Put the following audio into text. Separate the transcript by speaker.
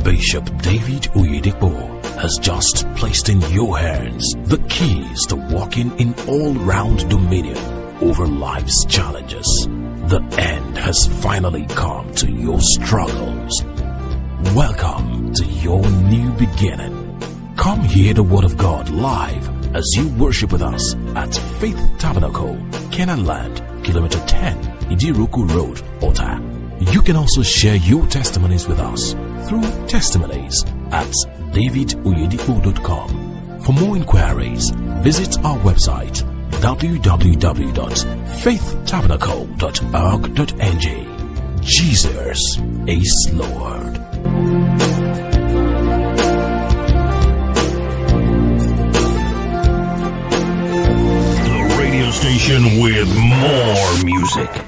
Speaker 1: Bishop David Oyedepo has just placed in your hands the keys to walking in all-round dominion over life's challenges. The end has finally come to your struggles. Welcome to your new beginning. Come hear the Word of God live as you worship with us at Faith Tabernacle, Canaan Land, Kilometer 10, Idiruku Road, Ota. You can also share your testimonies with us through testimonies at davidoyedipo.com. For more inquiries, visit our website www.faithtabernacle.org.ng. Jesus is Lord.
Speaker 2: The radio station with more music.